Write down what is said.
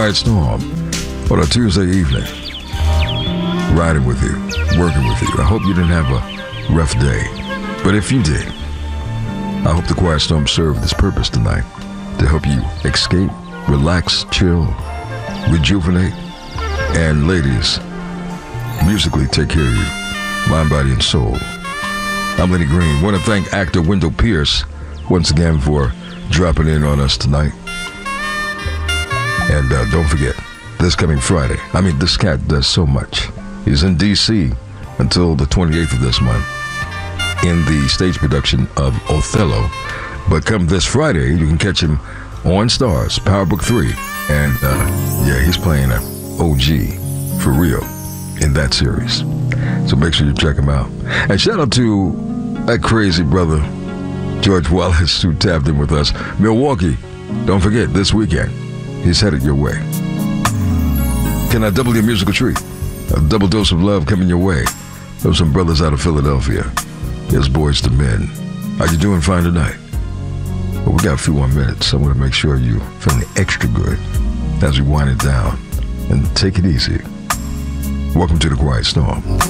Quiet Storm on a Tuesday evening. Riding with you, working with you. I hope you didn't have a rough day. But if you did, I hope the Quiet Storm served its purpose tonight to help you escape, relax, chill, rejuvenate, and ladies, musically take care of you, mind, body, and soul. I'm Lenny Green. Want to thank actor Wendell Pierce once again for dropping in on us tonight. And don't forget, this coming Friday, this cat does so much. He's in D.C. until the 28th of this month in the stage production of Othello. But come this Friday, you can catch him on Stars, Power Book 3. And he's playing an OG for real in that series. So make sure you check him out. And shout out to that crazy brother, George Wallace, who tapped in with us. Milwaukee, don't forget, this weekend, he's headed your way. Can I double your musical treat? A double dose of love coming your way. There's some brothers out of Philadelphia. There's Boys to Men. Are you doing fine tonight? Well, we got a few more minutes. I want to make sure you're feeling extra good as we wind it down. And take it easy. Welcome to the Quiet Storm.